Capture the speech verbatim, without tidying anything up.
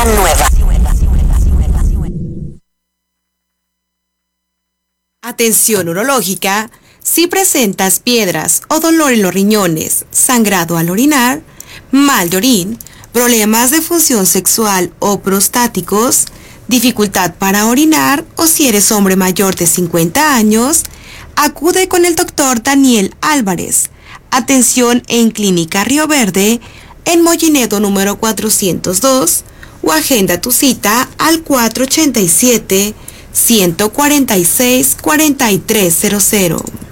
nueva. Atención urológica. Si presentas piedras o dolor en los riñones, sangrado al orinar, mal de orín, problemas de función sexual o prostáticos, dificultad para orinar o si eres hombre mayor de cincuenta años, acude con el doctor Daniel Álvarez. Atención en Clínica Río Verde, en Mollinedo número cuatrocientos dos, o agenda tu cita al cuatro ocho siete, uno cuatro seis, cuatro tres cero cero.